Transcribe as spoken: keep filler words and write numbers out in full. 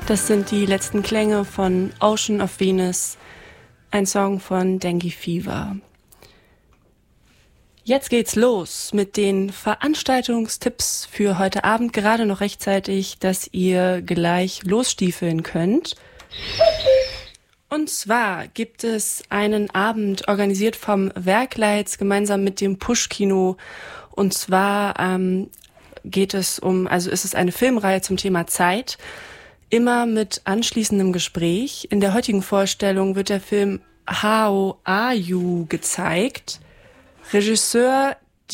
Das sind die letzten Klänge von Ocean of Venus, ein Song von Dengue Fever. Jetzt geht's los mit den Veranstaltungstipps für heute Abend. Gerade noch rechtzeitig, dass ihr gleich losstiefeln könnt. Und zwar gibt es einen Abend organisiert vom Werkleitz gemeinsam mit dem Push-Kino. Und zwar ähm, geht es um, also ist es eine Filmreihe zum Thema Zeit, immer mit anschließendem Gespräch. In der heutigen Vorstellung wird der Film How Are You gezeigt. Regisseur